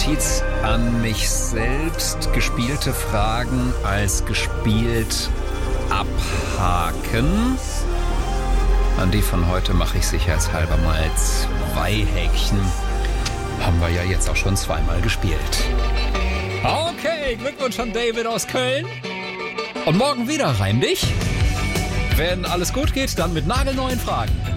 Notiz an mich selbst. Gespielte Fragen als gespielt abhaken. An die von heute mache ich sicherheitshalber mal 2 Häkchen. Haben wir ja jetzt auch schon 2-mal gespielt. Okay, Glückwunsch an David aus Köln. Und morgen wieder reim dich. Wenn alles gut geht, dann mit nagelneuen Fragen.